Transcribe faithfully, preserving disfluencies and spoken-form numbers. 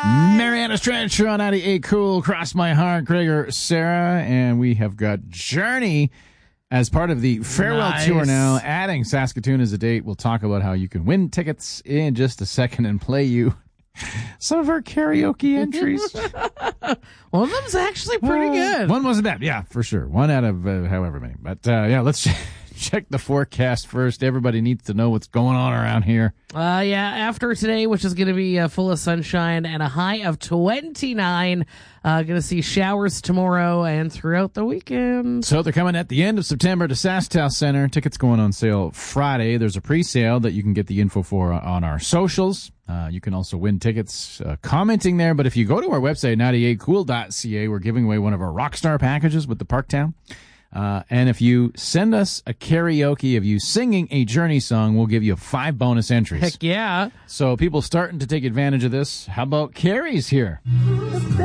Mariana Stretch on ninety-eight Cool, Cross My Heart, Gregor, Sarah, and we have got Journey as part of the farewell Nice. tour now, adding Saskatoon as a date. We'll talk about how you can win tickets in just a second and play you some of our karaoke entries. One of them's actually pretty Uh, good. One wasn't bad, yeah, for sure. One out of uh, however many. But uh, yeah, let's check the forecast first. Everybody needs to know what's going on around here. Uh, yeah, after today, which is going to be uh, full of sunshine and a high of twenty-nine. Uh, going to see showers tomorrow and throughout the weekend. So they're coming at the end of September to SaskTel Center. Tickets going on sale Friday. There's a pre-sale that you can get the info for on our socials. Uh, you can also win tickets uh, commenting there. But if you go to our website, ninety-eight cool dot c a, we're giving away one of our Rockstar packages with the Parktown. Uh, and if you send us a karaoke of you singing a Journey song, we'll give you five bonus entries. Heck yeah. So people starting to take advantage of this. How about Carrie's here?